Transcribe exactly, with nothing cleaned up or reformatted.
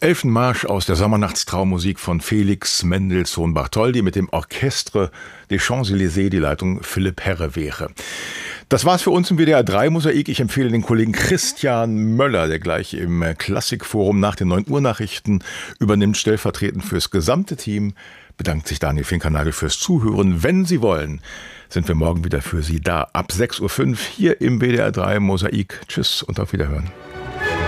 Elfenmarsch aus der Sommernachtstraummusik von Felix Mendelssohn Bartholdy mit dem Orchestre des Champs-Élysées, die Leitung Philipp Herrewehre. Das war's für uns im W D R drei Mosaik. Ich empfehle den Kollegen Christian Möller, der gleich im Klassikforum nach den neun Uhr Nachrichten übernimmt, stellvertretend fürs gesamte Team. Bedankt sich Daniel Finkernagel fürs Zuhören. Wenn Sie wollen, sind wir morgen wieder für Sie da. Ab sechs Uhr fünf hier im W D R drei Mosaik. Tschüss und auf Wiederhören.